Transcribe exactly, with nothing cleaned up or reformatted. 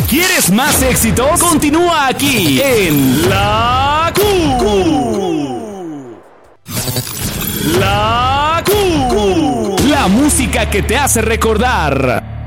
¿Quieres más éxitos? Continúa aquí en La Q. La Q. La música que te hace recordar.